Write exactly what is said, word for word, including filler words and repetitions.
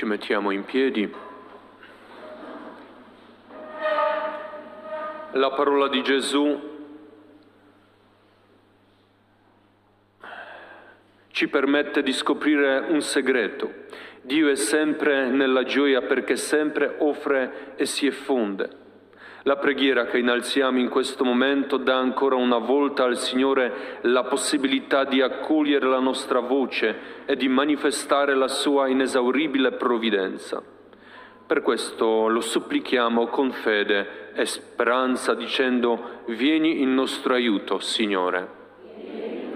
Ci mettiamo in piedi. La parola di Gesù ci permette di scoprire un segreto. Dio è sempre nella gioia perché sempre offre e si effonde. La preghiera che innalziamo in questo momento dà ancora una volta al Signore la possibilità di accogliere la nostra voce e di manifestare la sua inesauribile provvidenza. Per questo lo supplichiamo con fede e speranza dicendo: vieni in nostro aiuto, Signore.